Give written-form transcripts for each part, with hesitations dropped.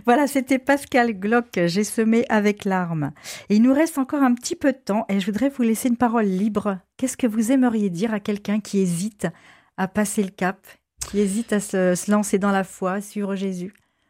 Voilà, c'était Pascal Glock, J'ai semé avec larmes. Et il nous reste encore un petit peu de temps et je voudrais vous laisser une parole libre. Qu'est-ce que vous aimeriez dire à quelqu'un qui hésite à passer le cap, qui hésite à se lancer dans la foi, suivre Jésus?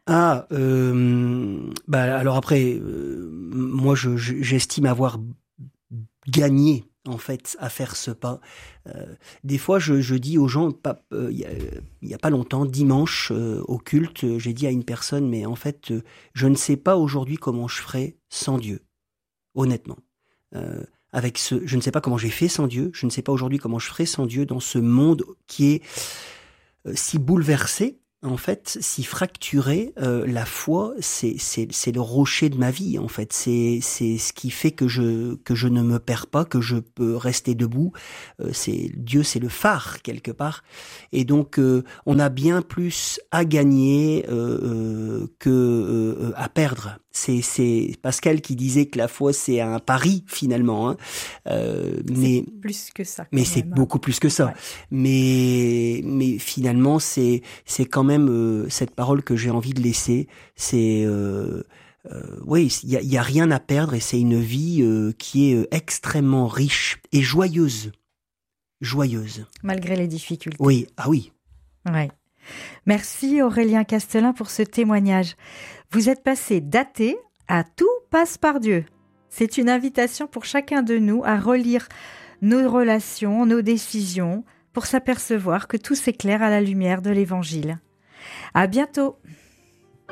Alors après, moi j'estime avoir gagné en fait à faire ce pas. Des fois, je dis aux gens, il y a pas longtemps, dimanche au culte, j'ai dit à une personne, mais en fait, je ne sais pas aujourd'hui comment je ferai sans Dieu, honnêtement. Je ne sais pas comment j'ai fait sans Dieu, je ne sais pas aujourd'hui comment je ferai sans Dieu dans ce monde qui est si bouleversé. En fait, si fracturé, la foi, c'est le rocher de ma vie. En fait, c'est ce qui fait que je ne me perds pas, que je peux rester debout. Dieu, c'est le phare quelque part. Et donc, on a bien plus à gagner que à perdre. C'est Pascal qui disait que la foi c'est un pari finalement, hein. Mais plus que ça. Mais c'est beaucoup plus que ça. Ouais. Mais finalement c'est quand même cette parole que j'ai envie de laisser. C'est oui, il y a rien à perdre et c'est une vie qui est extrêmement riche et joyeuse. Malgré les difficultés. Oui, ah oui. Ouais. Merci Aurélien Castelin pour ce témoignage. Vous êtes passé d'athée à tout passe par Dieu. C'est une invitation pour chacun de nous à relire nos relations, nos décisions, pour s'apercevoir que tout s'éclaire à la lumière de l'Évangile. À bientôt.